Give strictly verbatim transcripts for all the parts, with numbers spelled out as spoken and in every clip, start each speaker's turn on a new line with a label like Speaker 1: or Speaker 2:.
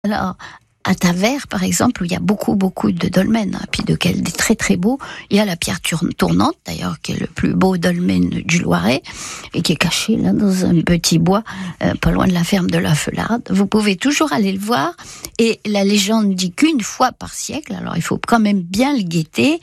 Speaker 1: Alors, à Tavers, par exemple, où il y a beaucoup, beaucoup de dolmens, hein, puis de quels des très, très beaux. Il y a la pierre tournante, d'ailleurs, qui est le plus beau dolmen du Loiret, et qui est caché là dans un petit bois, euh, pas loin de la ferme de la Feularde. Vous pouvez toujours aller le voir, et la légende dit qu'une fois par siècle, alors il faut quand même bien le guetter,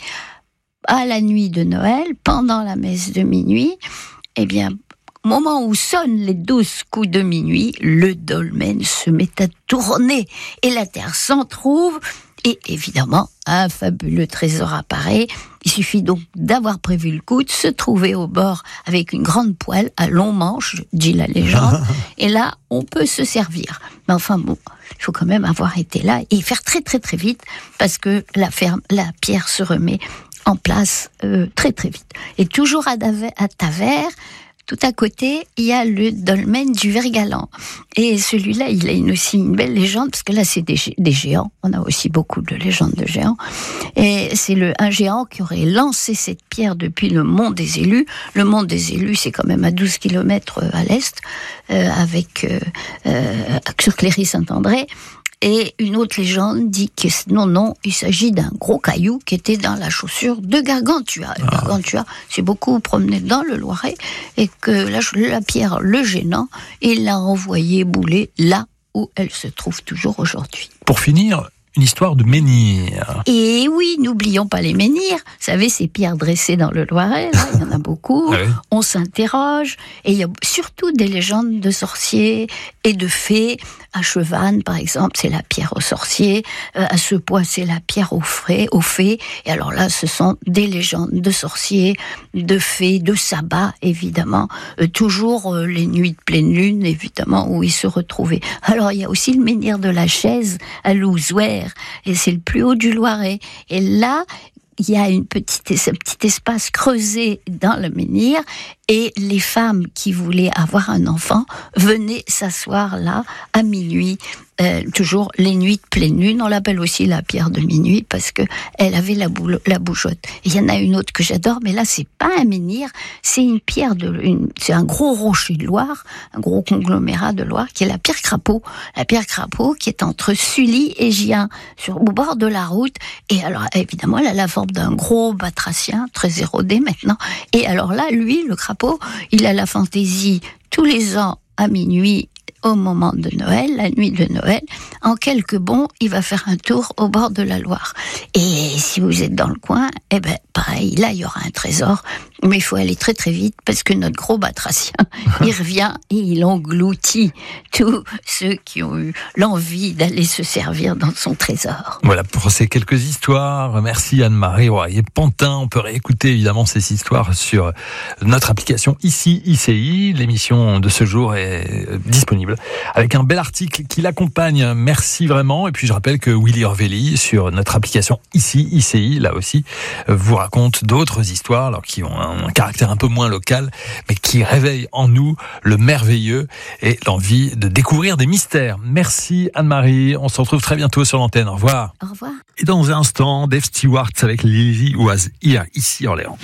Speaker 1: à la nuit de Noël, pendant la messe de minuit, eh bien, au moment où sonnent les douze coups de minuit, le dolmen se met à tourner et la terre s'en trouve. Et évidemment, un fabuleux trésor apparaît. Il suffit donc d'avoir prévu le coup, de se trouver au bord avec une grande poêle à long manche, dit la légende. Et là, on peut se servir. Mais enfin bon, il faut quand même avoir été là et faire très très très vite parce que la, ferme, la pierre se remet en place euh, très très vite. Et toujours à, Daver, à Tavers, tout à côté, il y a le dolmen du Vergalan. Et celui-là, il a une, aussi une belle légende, parce que là, c'est des, des géants. On a aussi beaucoup de légendes de géants. Et c'est le, un géant qui aurait lancé cette pierre depuis le Mont des Élus. Le Mont des Élus, c'est quand même à douze kilomètres à l'est, euh, avec, euh, euh, sur Cléry-Saint-André. Et une autre légende dit que non, non, il s'agit d'un gros caillou qui était dans la chaussure de Gargantua. Ah. Gargantua s'est beaucoup promené dans le Loiret et que la, la pierre le gênant, il l'a envoyée bouler là où elle se trouve toujours aujourd'hui.
Speaker 2: Pour finir, une histoire de menhir.
Speaker 1: Et oui, n'oublions pas les menhirs. Vous savez, ces pierres dressées dans le Loiret, là, il y en a beaucoup. Ouais. On s'interroge. Et il y a surtout des légendes de sorciers et de fées. À Chevannes, par exemple, c'est la pierre aux sorciers. Euh, à Sepoix, c'est la pierre aux, frais, aux fées. Et alors là, ce sont des légendes de sorciers, de fées, de sabbats, évidemment. Euh, toujours euh, les nuits de pleine lune, évidemment, où ils se retrouvaient. Alors, il y a aussi le menhir de la Chaise à Louzouer. Et c'est le plus haut du Loiret. Et là, il y a une petite, un petit espace creusé dans le menhir. Et les femmes qui voulaient avoir un enfant venaient s'asseoir là à minuit, euh, toujours les nuits de pleine lune. On l'appelle aussi la pierre de minuit parce que elle avait la, boule, la bougeotte. Il y en a une autre que j'adore, mais là c'est pas un menhir, c'est une pierre de, une, c'est un gros rocher de Loire, un gros conglomérat de Loire qui est la pierre Crapaud. La pierre Crapaud qui est entre Sully et Gien, sur au bord de la route. Et alors évidemment, elle a la forme d'un gros batracien très érodé maintenant. Et alors là, lui, le Crapaud, il a la fantaisie tous les ans à minuit au moment de Noël, la nuit de Noël, en quelques bonds, il va faire un tour au bord de la Loire. Et si vous êtes dans le coin, eh ben pareil, là il y aura un trésor, mais il faut aller très très vite parce que notre gros batracien, il revient et il engloutit tous ceux qui ont eu l'envie d'aller se servir dans son trésor.
Speaker 2: Voilà pour ces quelques histoires. Merci Anne-Marie Royer-Pantin. On peut réécouter évidemment ces histoires sur notre application Ici I C I. L'émission de ce jour est disponible avec un bel article qui l'accompagne. Merci vraiment. Et puis je rappelle que Willy Orvelli sur notre application Ici I C I, là aussi, vous raconte d'autres histoires alors qui ont un caractère un peu moins local, mais qui réveillent en nous le merveilleux et l'envie de découvrir des mystères. Merci Anne-Marie. On se retrouve très bientôt sur l'antenne. Au revoir.
Speaker 1: Au revoir.
Speaker 2: Et dans un instant, Dave Stewart avec Lily Was Here, ici Orléans.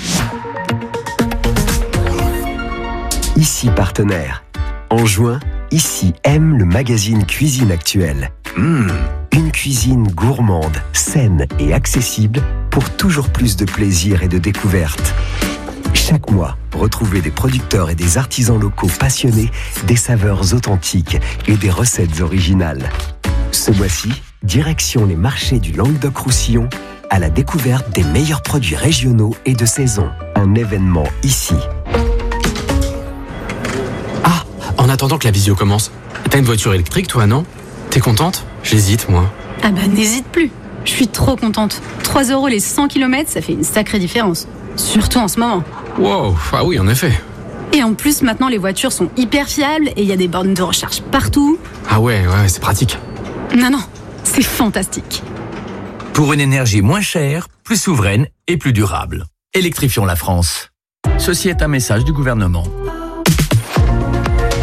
Speaker 3: Ici partenaire. En juin, Ici aime le magazine Cuisine Actuelle. Mmh, une cuisine gourmande, saine et accessible pour toujours plus de plaisir et de découverte. Chaque mois, retrouvez des producteurs et des artisans locaux passionnés, des saveurs authentiques et des recettes originales. Ce mois-ci, direction les marchés du Languedoc-Roussillon à la découverte des meilleurs produits régionaux et de saison. Un événement ici.
Speaker 4: En attendant que la visio commence, t'as une voiture électrique toi, non? T'es contente? J'hésite, moi.
Speaker 5: Ah bah n'hésite plus. Je suis trop contente. trois euros les cent kilomètres, ça fait une sacrée différence. Surtout en ce moment.
Speaker 4: Wow, ah oui, en effet.
Speaker 5: Et en plus, maintenant, les voitures sont hyper fiables et il y a des bornes de recharge partout.
Speaker 4: Ah ouais, ouais, c'est pratique.
Speaker 5: Non, non, c'est fantastique.
Speaker 6: Pour une énergie moins chère, plus souveraine et plus durable. Électrifions la France. Ceci est un message du gouvernement.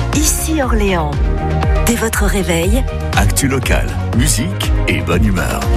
Speaker 7: Ici Orléans. Dès votre réveil,
Speaker 8: actu local, musique et bonne humeur.